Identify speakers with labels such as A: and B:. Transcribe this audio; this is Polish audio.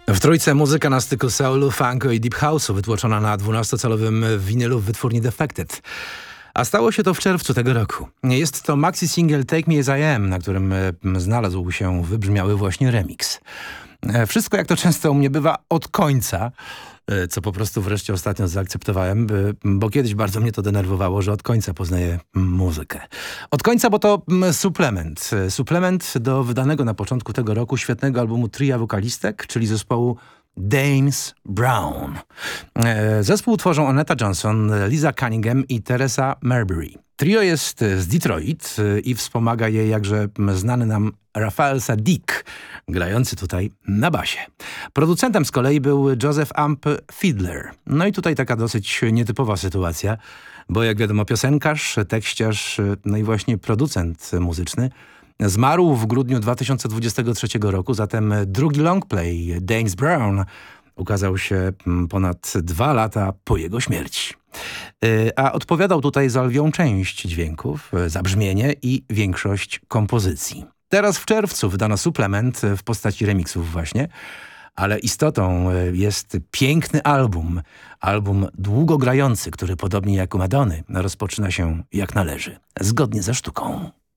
A: W trójce muzyka na styku soulu, funku i deep house'u, wytłoczona na 12-calowym winylu w wytwórni Defected. A stało się to w czerwcu tego roku. Jest to maxi single Take Me As I Am, na którym znalazł się wybrzmiały właśnie remix. Wszystko, jak to często u mnie bywa, od końca, co po prostu wreszcie ostatnio zaakceptowałem, bo kiedyś bardzo mnie to denerwowało, że od końca poznaję muzykę. Od końca, bo to suplement. Suplement do wydanego na początku tego roku świetnego albumu tria wokalistek, czyli zespołu James Brown. Zespół tworzą Anetta Johnson, Lisa Cunningham i Teresa Marbury. Trio jest z Detroit i wspomaga je jakże znany nam Raphael Saadiq, grający tutaj na basie. Producentem z kolei był Joseph Amp Fiedler. No i tutaj taka dosyć nietypowa sytuacja, bo jak wiadomo piosenkarz, tekściarz, no i właśnie producent muzyczny zmarł w grudniu 2023 roku, zatem drugi longplay James Brown ukazał się ponad 2 lata po jego śmierci. A odpowiadał tutaj za lwią część dźwięków, za brzmienie i większość kompozycji. Teraz w czerwcu wydano suplement w postaci remixów właśnie, ale istotą jest piękny album. Album długogrający, który podobnie jak u Madony rozpoczyna się jak należy, zgodnie ze sztuką.